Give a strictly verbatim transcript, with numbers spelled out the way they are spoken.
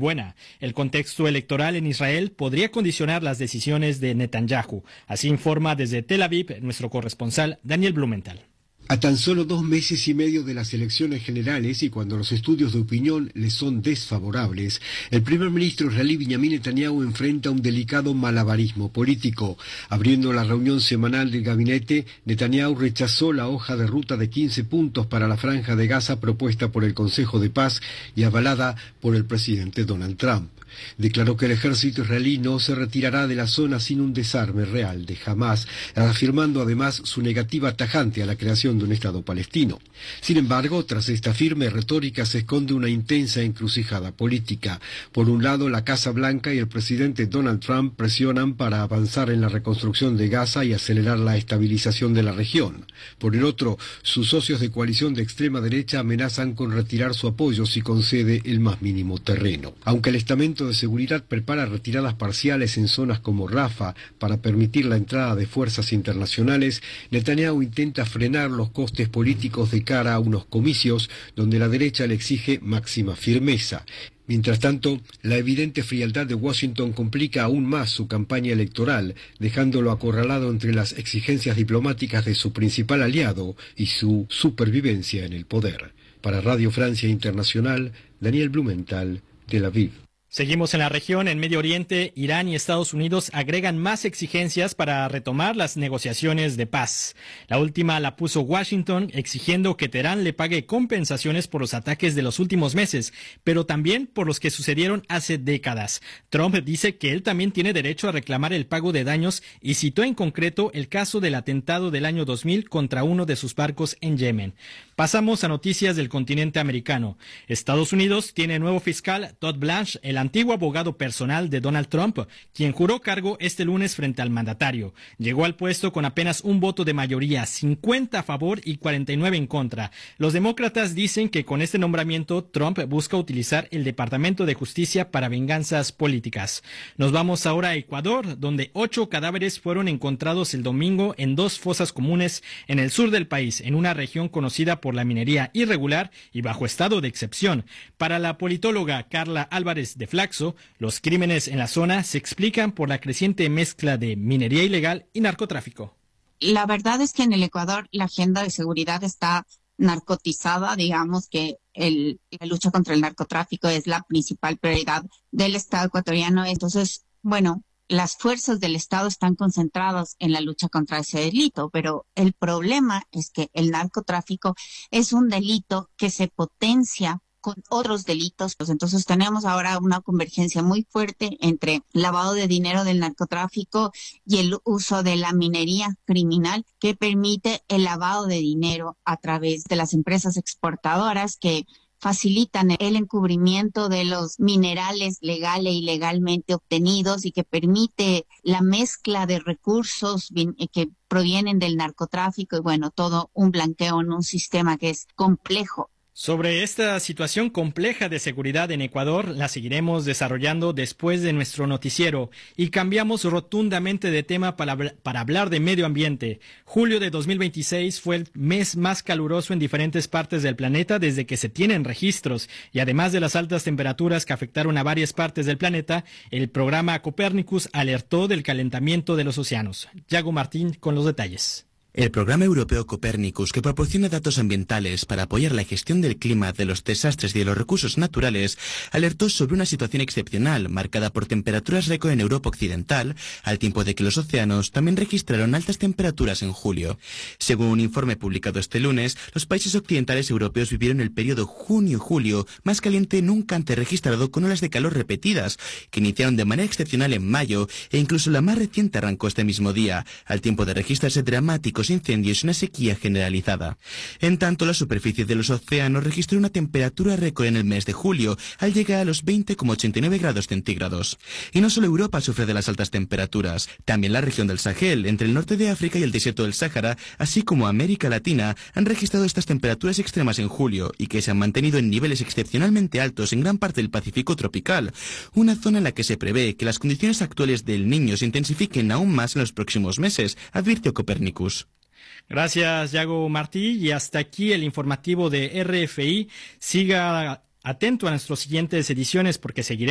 buena. El contexto electoral en Israel podría condicionar las decisiones de Netanyahu. Así informa desde Tel Aviv nuestro corresponsal Daniel Blumenthal. A tan solo dos meses y medio de las elecciones generales y cuando los estudios de opinión le son desfavorables, el primer ministro israelí Benjamin Netanyahu enfrenta un delicado malabarismo político. Abriendo la reunión semanal del gabinete, Netanyahu rechazó la hoja de ruta de quince puntos para la Franja de Gaza propuesta por el Consejo de Paz y avalada por el presidente Donald Trump. Declaró que el ejército israelí no se retirará de la zona sin un desarme real de Hamás, afirmando además su negativa tajante a la creación de un Estado palestino. Sin embargo, tras esta firme retórica se esconde una intensa encrucijada política. Por un lado, la Casa Blanca y el presidente Donald Trump presionan para avanzar en la reconstrucción de Gaza y acelerar la estabilización de la región. Por el otro, sus socios de coalición de extrema derecha amenazan con retirar su apoyo si concede el más mínimo terreno. Aunque el estamento de seguridad prepara retiradas parciales en zonas como Rafah para permitir la entrada de fuerzas internacionales, Netanyahu intenta frenar los costes políticos de cara a unos comicios donde la derecha le exige máxima firmeza. Mientras tanto, la evidente frialdad de Washington complica aún más su campaña electoral, dejándolo acorralado entre las exigencias diplomáticas de su principal aliado y su supervivencia en el poder. Para Radio Francia Internacional, Daniel Blumenthal, Tel Aviv. Seguimos en la región. En Medio Oriente, Irán y Estados Unidos agregan más exigencias para retomar las negociaciones de paz. La última la puso Washington, exigiendo que Teherán le pague compensaciones por los ataques de los últimos meses, pero también por los que sucedieron hace décadas. Trump dice que él también tiene derecho a reclamar el pago de daños y citó en concreto el caso del atentado del año dos mil contra uno de sus barcos en Yemen. Pasamos a noticias del continente americano. Estados Unidos tiene nuevo fiscal, Todd Blanche, el antiguo abogado personal de Donald Trump, quien juró cargo este lunes frente al mandatario. Llegó al puesto con apenas un voto de mayoría, cincuenta a favor y cuarenta y nueve en contra. Los demócratas dicen que con este nombramiento Trump busca utilizar el Departamento de Justicia para venganzas políticas. Nos vamos ahora a Ecuador, donde ocho cadáveres fueron encontrados el domingo en dos fosas comunes en el sur del país, en una región conocida por la minería irregular y bajo estado de excepción. Para la politóloga Carla Álvarez de Flaxo, los crímenes en la zona se explican por la creciente mezcla de minería ilegal y narcotráfico. La verdad es que en el Ecuador la agenda de seguridad está narcotizada, digamos que el, la lucha contra el narcotráfico es la principal prioridad del Estado ecuatoriano. Entonces, bueno, las fuerzas del Estado están concentradas en la lucha contra ese delito, pero el problema es que el narcotráfico es un delito que se potencia con otros delitos. Entonces tenemos ahora una convergencia muy fuerte entre lavado de dinero del narcotráfico y el uso de la minería criminal que permite el lavado de dinero a través de las empresas exportadoras que facilitan el encubrimiento de los minerales legal e ilegalmente obtenidos y que permite la mezcla de recursos que provienen del narcotráfico y bueno, todo un blanqueo en un sistema que es complejo. Sobre esta situación compleja de seguridad en Ecuador, la seguiremos desarrollando después de nuestro noticiero y cambiamos rotundamente de tema para, para hablar de medio ambiente. Julio de dos mil veintiséis fue el mes más caluroso en diferentes partes del planeta desde que se tienen registros y además de las altas temperaturas que afectaron a varias partes del planeta, el programa Copernicus alertó del calentamiento de los océanos. Yago Martín con los detalles. El programa europeo Copernicus, que proporciona datos ambientales para apoyar la gestión del clima, de los desastres y de los recursos naturales, alertó sobre una situación excepcional marcada por temperaturas récord en Europa Occidental, al tiempo de que los océanos también registraron altas temperaturas en julio. Según un informe publicado este lunes, los países occidentales europeos vivieron el periodo junio-julio más caliente nunca antes registrado, con olas de calor repetidas, que iniciaron de manera excepcional en mayo e incluso la más reciente arrancó este mismo día, al tiempo de registrarse dramáticos incendios y una sequía generalizada. En tanto, la superficie de los océanos registró una temperatura récord en el mes de julio, al llegar a los veinte coma ochenta y nueve grados centígrados. Y no solo Europa sufre de las altas temperaturas, también la región del Sahel, entre el norte de África y el desierto del Sáhara, así como América Latina, han registrado estas temperaturas extremas en julio y que se han mantenido en niveles excepcionalmente altos en gran parte del Pacífico tropical, una zona en la que se prevé que las condiciones actuales del Niño se intensifiquen aún más en los próximos meses, advirtió Copernicus. Gracias, Yago Martí, y hasta aquí el informativo de R F I. Siga atento a nuestras siguientes ediciones porque seguiremos